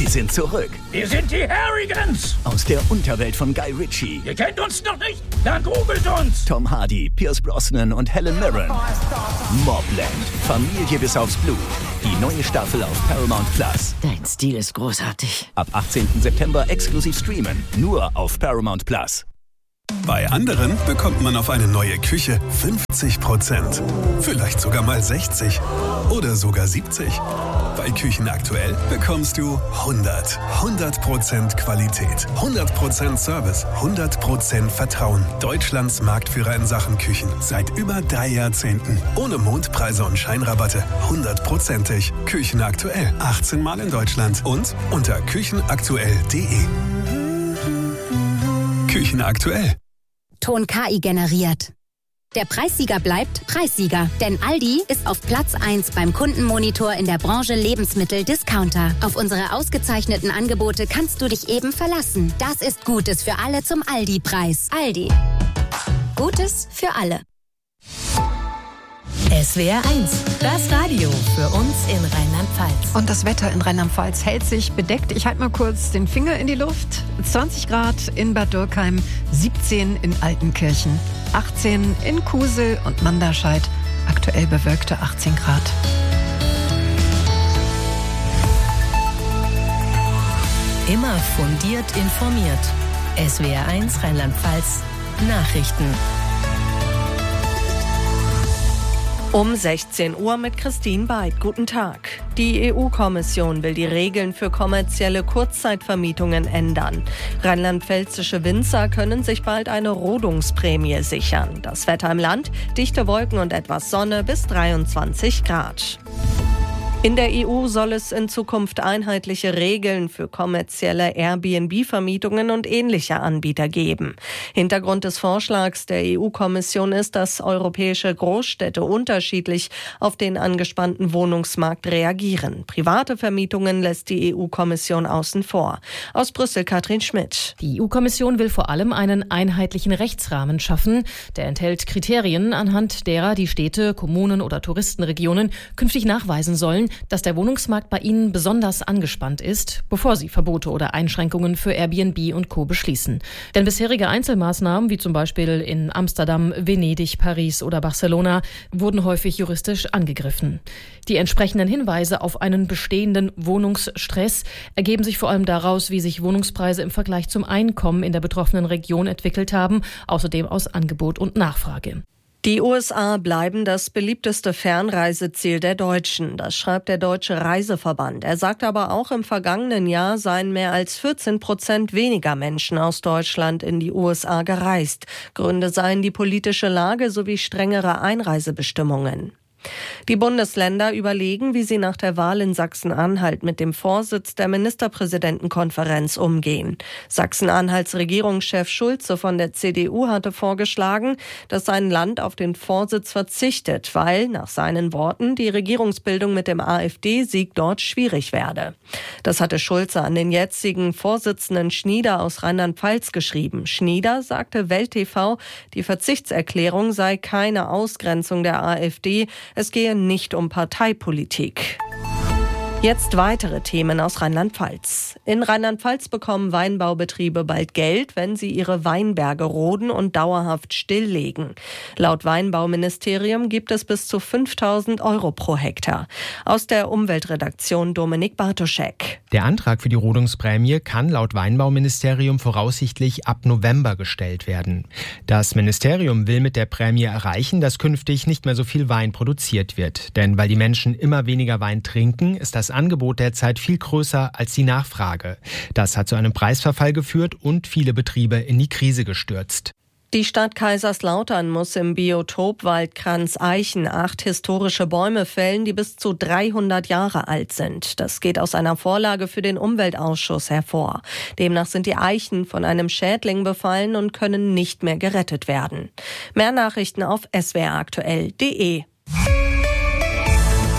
Sie sind zurück. Wir sind die Harrigans. Aus der Unterwelt von Guy Ritchie. Ihr kennt uns noch nicht? Dann googelt uns. Tom Hardy, Pierce Brosnan und Helen Mirren. Mobland. Familie bis aufs Blut. Die neue Staffel auf Paramount Plus. Dein Stil ist großartig. Ab 18. September exklusiv streamen. Nur auf Paramount Plus. Bei anderen bekommt man auf eine neue Küche 50%. Vielleicht sogar mal 60. Oder sogar 70. Bei Küchen aktuell bekommst du 100. 100% Qualität. 100% Service. 100% Vertrauen. Deutschlands Marktführer in Sachen Küchen. Seit über 3 Jahrzehnten. Ohne Mondpreise und Scheinrabatte. 100%ig. Küchen aktuell. 18 Mal in Deutschland. Und unter küchenaktuell.de. Küchen aktuell. Ton KI generiert. Der Preissieger bleibt Preissieger, denn Aldi ist auf Platz 1 beim Kundenmonitor in der Branche Lebensmittel-Discounter. Auf unsere ausgezeichneten Angebote kannst du dich eben verlassen. Das ist Gutes für alle zum Aldi-Preis. Aldi. Gutes für alle. SWR 1, das Radio für uns in Rheinland-Pfalz. Und das Wetter in Rheinland-Pfalz hält sich bedeckt. Ich halte mal kurz den Finger in die Luft. 20 Grad in Bad Dürkheim, 17 in Altenkirchen, 18 in Kusel und Manderscheid, aktuell bewölkte 18 Grad. Immer fundiert informiert. SWR 1 Rheinland-Pfalz Nachrichten. Um 16 Uhr mit Christine Beid. Guten Tag. Die EU-Kommission will die Regeln für kommerzielle Kurzzeitvermietungen ändern. Rheinland-pfälzische Winzer können sich bald eine Rodungsprämie sichern. Das Wetter im Land, dichte Wolken und etwas Sonne bis 23 Grad. In der EU soll es in Zukunft einheitliche Regeln für kommerzielle Airbnb-Vermietungen und ähnliche Anbieter geben. Hintergrund des Vorschlags der EU-Kommission ist, dass europäische Großstädte unterschiedlich auf den angespannten Wohnungsmarkt reagieren. Private Vermietungen lässt die EU-Kommission außen vor. Aus Brüssel Katrin Schmidt. Die EU-Kommission will vor allem einen einheitlichen Rechtsrahmen schaffen. Der enthält Kriterien, anhand derer die Städte, Kommunen oder Touristenregionen künftig nachweisen sollen, dass der Wohnungsmarkt bei ihnen besonders angespannt ist, bevor sie Verbote oder Einschränkungen für Airbnb und Co. beschließen. Denn bisherige Einzelmaßnahmen, wie zum Beispiel in Amsterdam, Venedig, Paris oder Barcelona, wurden häufig juristisch angegriffen. Die entsprechenden Hinweise auf einen bestehenden Wohnungsstress ergeben sich vor allem daraus, wie sich Wohnungspreise im Vergleich zum Einkommen in der betroffenen Region entwickelt haben, außerdem aus Angebot und Nachfrage. Die USA bleiben das beliebteste Fernreiseziel der Deutschen, das schreibt der Deutsche Reiseverband. Er sagt aber auch, im vergangenen Jahr seien mehr als 14% weniger Menschen aus Deutschland in die USA gereist. Gründe seien die politische Lage sowie strengere Einreisebestimmungen. Die Bundesländer überlegen, wie sie nach der Wahl in Sachsen-Anhalt mit dem Vorsitz der Ministerpräsidentenkonferenz umgehen. Sachsen-Anhalts Regierungschef Schulze von der CDU hatte vorgeschlagen, dass sein Land auf den Vorsitz verzichtet, weil, nach seinen Worten, die Regierungsbildung mit dem AfD-Sieg dort schwierig werde. Das hatte Schulze an den jetzigen Vorsitzenden Schnieder aus Rheinland-Pfalz geschrieben. Schnieder sagte Welt TV, die Verzichtserklärung sei keine Ausgrenzung der AfD, es gehe nicht um Parteipolitik. Jetzt weitere Themen aus Rheinland-Pfalz. In Rheinland-Pfalz bekommen Weinbaubetriebe bald Geld, wenn sie ihre Weinberge roden und dauerhaft stilllegen. Laut Weinbauministerium gibt es bis zu 5.000 € pro Hektar. Aus der Umweltredaktion Dominik Bartoschek. Der Antrag für die Rodungsprämie kann laut Weinbauministerium voraussichtlich ab November gestellt werden. Das Ministerium will mit der Prämie erreichen, dass künftig nicht mehr so viel Wein produziert wird. Denn weil die Menschen immer weniger Wein trinken, ist das Angebot derzeit viel größer als die Nachfrage. Das hat zu einem Preisverfall geführt und viele Betriebe in die Krise gestürzt. Die Stadt Kaiserslautern muss im Biotop Waldkranz Eichen 8 historische Bäume fällen, die bis zu 300 Jahre alt sind. Das geht aus einer Vorlage für den Umweltausschuss hervor. Demnach sind die Eichen von einem Schädling befallen und können nicht mehr gerettet werden. Mehr Nachrichten auf swraktuell.de.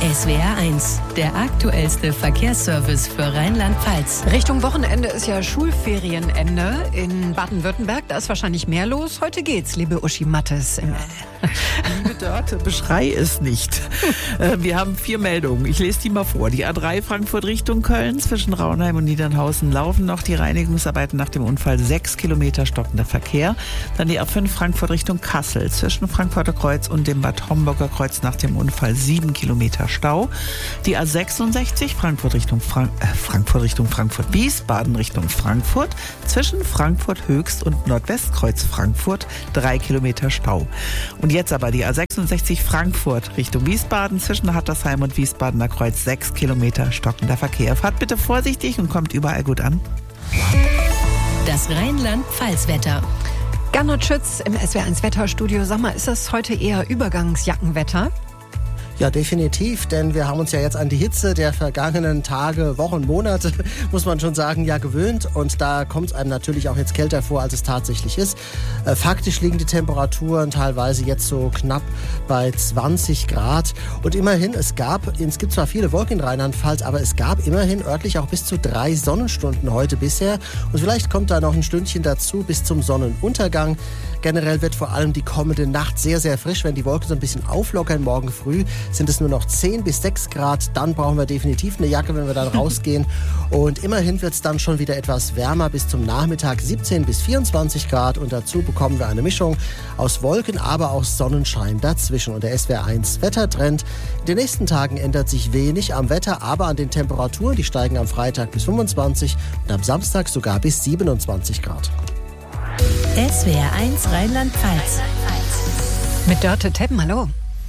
SWR 1, der aktuellste Verkehrsservice für Rheinland-Pfalz. Richtung Wochenende ist ja Schulferienende in Baden-Württemberg. Da ist wahrscheinlich mehr los. Heute geht's, liebe Uschi Mattes. Liebe Dörte, beschrei es nicht. Wir haben 4 Meldungen. Ich lese die mal vor. Die A3 Frankfurt Richtung Köln. Zwischen Raunheim und Niedernhausen laufen noch die Reinigungsarbeiten nach dem Unfall. 6 Kilometer stockender Verkehr. Dann die A5 Frankfurt Richtung Kassel. Zwischen Frankfurter Kreuz und dem Bad Homburger Kreuz nach dem Unfall 7 Kilometer Stau. Die A66 Frankfurt Richtung Frankfurt Wiesbaden Richtung Frankfurt. Zwischen Frankfurt Höchst und Nordwestkreuz Frankfurt 3 Kilometer Stau. Und jetzt aber die A66 Frankfurt Richtung Wiesbaden. Zwischen Hattersheim und Wiesbadener Kreuz 6 Kilometer stockender Verkehr. Fahrt bitte vorsichtig und kommt überall gut an. Das Rheinland-Pfalz-Wetter. Gernot Schütz im SWR1 Wetterstudio. Sag mal, ist das heute eher Übergangsjackenwetter? Ja, definitiv, denn wir haben uns ja jetzt an die Hitze der vergangenen Tage, Wochen, Monate, muss man schon sagen, ja gewöhnt. Und da kommt es einem natürlich auch jetzt kälter vor, als es tatsächlich ist. Faktisch liegen die Temperaturen teilweise jetzt so knapp bei 20 Grad. Und immerhin, es gibt zwar viele Wolken in Rheinland-Pfalz, aber es gab immerhin örtlich auch bis zu 3 Sonnenstunden heute bisher. Und vielleicht kommt da noch ein Stündchen dazu bis zum Sonnenuntergang. Generell wird vor allem die kommende Nacht sehr, sehr frisch. Wenn die Wolken so ein bisschen auflockern morgen früh, sind es nur noch 10 bis 6 Grad. Dann brauchen wir definitiv eine Jacke, wenn wir dann rausgehen. Und immerhin wird es dann schon wieder etwas wärmer. Bis zum Nachmittag 17 bis 24 Grad. Und dazu bekommen wir eine Mischung aus Wolken, aber auch Sonnenschein dazwischen. Und der SWR1 Wettertrend. In den nächsten Tagen ändert sich wenig am Wetter, aber an den Temperaturen. Die steigen am Freitag bis 25 und am Samstag sogar bis 27 Grad. SWR 1 Rheinland-Pfalz. Mit Dörte Teppen, hallo.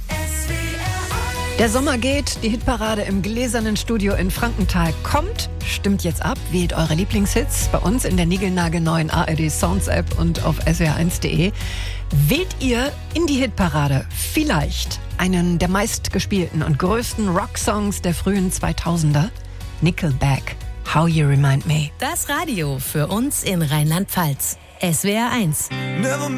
Der Sommer geht, die Hitparade im gläsernen Studio in Frankenthal kommt. Stimmt jetzt ab, wählt eure Lieblingshits bei uns in der niegelnagelneuen ARD Sounds App und auf swr1.de. Wählt ihr in die Hitparade vielleicht einen der meistgespielten und größten Rocksongs der frühen 2000er? Nickelback, How You Remind Me. Das Radio für uns in Rheinland-Pfalz. SWR 1.